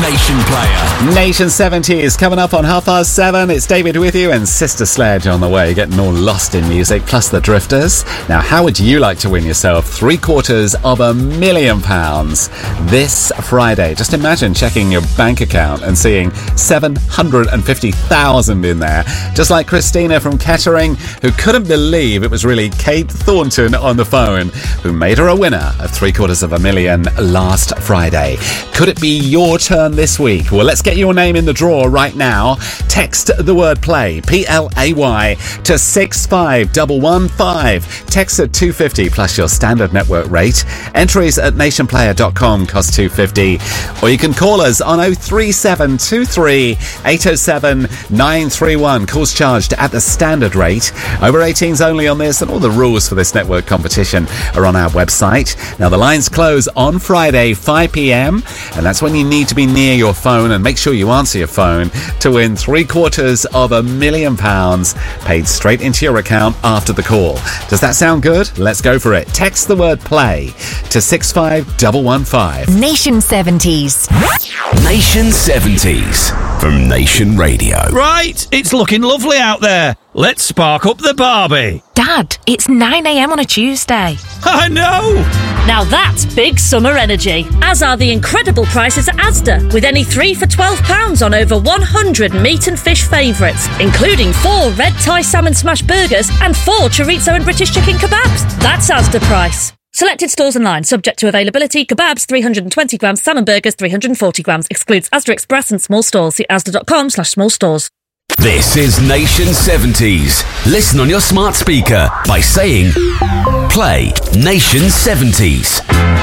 Nation Player. Nation 70 is coming up on 7:30. It's David with you and Sister Sledge on the way, getting all lost in music, plus the Drifters. Now, how would you like to win yourself £750,000 this Friday? Just imagine checking your bank account and seeing 750,000 in there. Just like Christina from Kettering, who couldn't believe it was really Kate Thornton on the phone who made her a winner of £750,000 last Friday. Could it be your turn this week? Well, let's get your name in the draw right now. Text the word play, PLAY, to 65115. Text at 250 plus your standard network rate. Entries at nationplayer.com cost $2.50. Or you can call us on 03723 807 931. Calls charged at the standard rate. Over 18s only on this, and all the rules for this network competition are on our website. Now, the lines close on Friday, 5 p.m, and that's when you need to be near your phone, and make sure you answer your phone to win £750,000 paid straight into your account after the call. Does that sound good? Let's go for it. Text the word play to 65115. Nation 70s. Nation 70s from Nation Radio. Right, it's looking lovely out there. Let's spark up the Barbie. Dad, it's 9 a.m. on a Tuesday. I know! Now that's big summer energy, as are the incredible prices at Asda, with any 3 for £12 on over 100 meat and fish favourites, including 4 red Thai salmon smash burgers and 4 chorizo and British chicken kebabs. That's Asda price. Selected stores online, subject to availability. Kebabs 320 grams, salmon burgers 340 grams. Excludes Asda Express and small stores. See asda.com/small stores. This is Nation 70s. Listen on your smart speaker by saying, play Nation 70s.